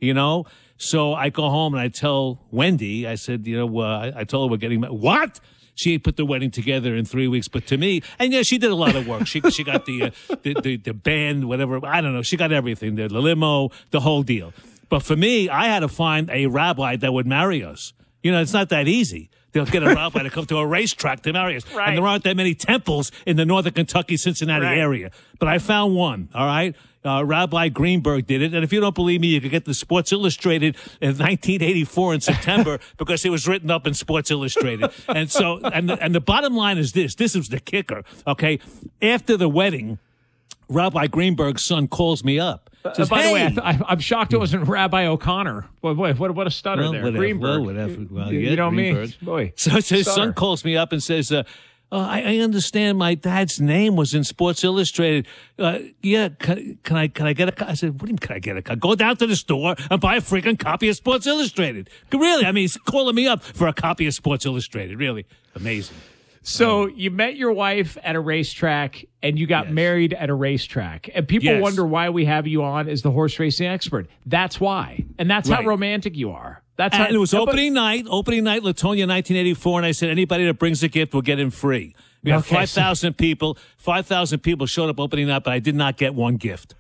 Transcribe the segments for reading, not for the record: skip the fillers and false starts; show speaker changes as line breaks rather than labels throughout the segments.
you know? So I go home and I tell Wendy, I said, I told her we're getting married. What? She put the wedding together in 3 weeks, but to me, and she did a lot of work. She got the band, whatever. I don't know. She got everything, the limo, the whole deal. But for me, I had to find a rabbi that would marry us. It's not that easy. They'll get a rabbi to come to a racetrack to marry us. Right. And there aren't that many temples in the northern Kentucky, Cincinnati area. But I found one, all right? Rabbi Greenberg did it. And if you don't believe me, you can get the Sports Illustrated in 1984 in September because it was written up in Sports Illustrated. And so, and the bottom line is this. This is the kicker, okay? After the wedding, Rabbi Greenberg's son calls me up. Says,
by the way, I'm shocked it wasn't Rabbi O'Connor. What a stutter there.
Whatever,
Greenberg.
Well,
you know
Greenberg.
Me? Boy,
so his son calls me up and says, I understand my dad's name was in Sports Illustrated. Can I get a copy? I said, what do you mean, can I get a copy? Go down to the store and buy a freaking copy of Sports Illustrated. Really? I mean, he's calling me up for a copy of Sports Illustrated. Really amazing.
So you met your wife at a racetrack and you got married at a racetrack. And people wonder why we have you on as the horse racing expert. That's why. And that's how romantic you are. That's how,
and it was opening night, Latonia, 1984, and I said, anybody that brings a gift will get in free. We had 5,000 people. 5,000 people showed up opening night, but I did not get one gift.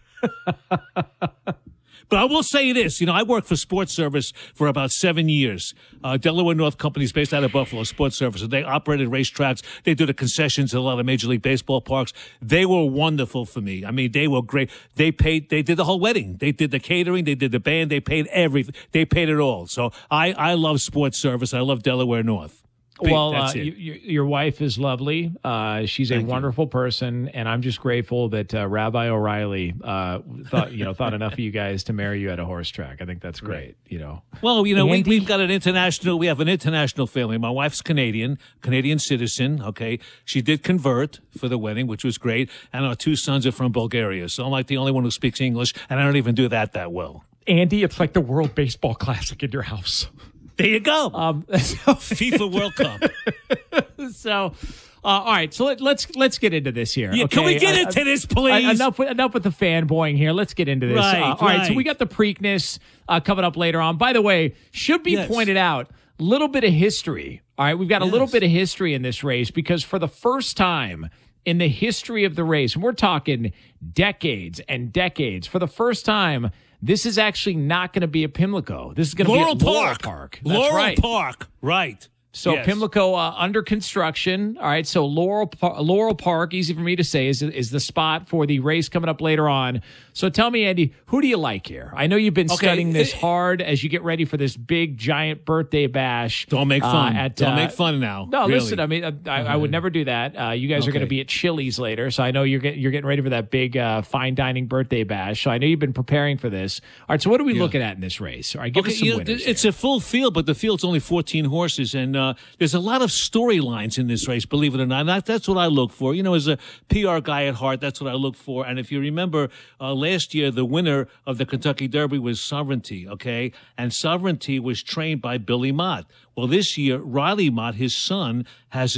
But I will say this, I worked for Sports Service for about 7 years. Delaware North Company is based out of Buffalo, Sports Service. And they operated racetracks. They do the concessions at a lot of Major League Baseball parks. They were wonderful for me. I mean, they were great. They did the whole wedding. They did the catering. They did the band. They paid everything. They paid it all. So I love Sports Service. I love Delaware North.
Well, your wife is lovely. She's a wonderful person, and I'm just grateful that Rabbi O'Reilly thought enough of you guys to marry you at a horse track. I think that's great.
Well, we've got we have an international family. My wife's Canadian citizen. Okay, she did convert for the wedding, which was great, and our two sons are from Bulgaria. So I'm like the only one who speaks English, and I don't even do that well.
Andy, it's like the World Baseball Classic in your house.
There you go. FIFA World Cup.
So, all right. So let's get into this here.
Yeah,
okay?
Can we get into this, please?
Enough with the fanboying here. Let's get into this. All right. So we got the Preakness coming up later on. By the way, should be pointed out, little bit of history. All right. We've got a little bit of history in this race because for the first time in the history of the race, and we're talking decades and decades, for the first time, this is actually not going to be at Pimlico. This is going to be at Laurel Park.
Laurel Park, right.
So Pimlico under construction. All right, so Laurel Park, easy for me to say, is the spot for the race coming up later on. So tell me, Andy, who do you like here? I know you've been studying this hard as you get ready for this big, giant birthday bash.
Don't make fun. Don't make fun now.
No,
really.
Listen, I mean, I would never do that. You guys are going to be at Chili's later, so I know you're getting ready for that big fine dining birthday bash. So I know you've been preparing for this. All right, so what are we looking at in this race? All right, give us some winners.
It's a full field, but the field's only 14 horses, and there's a lot of storylines in this race, believe it or not. That's what I look for. As a PR guy at heart, that's what I look for. And if you remember, last year, the winner of the Kentucky Derby was Sovereignty, okay? And Sovereignty was trained by Billy Mott. Well, this year, Riley Mott, his son, has a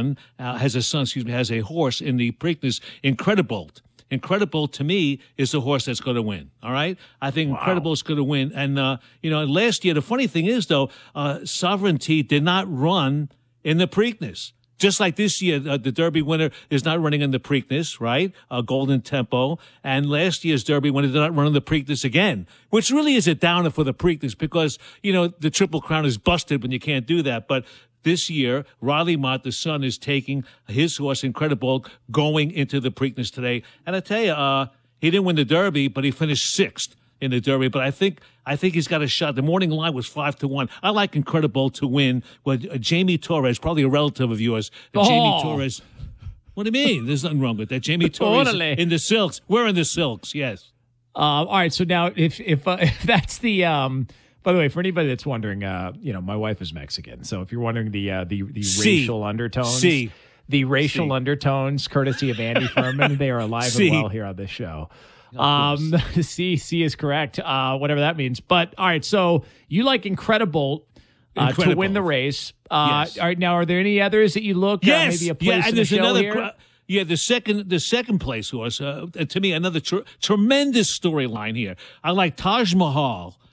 horse in the Preakness, Incredibolt. Incredibolt, to me, is the horse that's going to win. All right? I think Incredibolt's going to win. And, last year, the funny thing is, though, Sovereignty did not run in the Preakness. Just like this year, the Derby winner is not running in the Preakness, right? Golden Tempo. And last year's Derby winner did not run in the Preakness again, which really is a downer for the Preakness because, the Triple Crown is busted when you can't do that. But this year, Riley Mott, the son, is taking his horse, Incredibolt, going into the Preakness today. And I tell you, he didn't win the Derby, but he finished sixth in the Derby. But I think he's got a shot. The morning line was 5-1. I like Incredibolt to win. Well, Jamie Torres, probably a relative of yours. Jamie Torres. What do you mean? There's nothing wrong with that. Jamie Torres in the Silks. We're in the Silks, yes.
All right. So now, if that's the by the way, for anybody that's wondering, my wife is Mexican. So if you're wondering the racial undertones, the racial undertones, courtesy of Andy Furman, they are alive and well here on this show. C is correct. Whatever that means. But all right, so you like Incredibolt to win the race.
Yes.
All right, now are there any others that you look?
Yes.
Maybe a place
and
in the show here?
The second place horse. To me, another tremendous storyline here. I like Taj Mahal.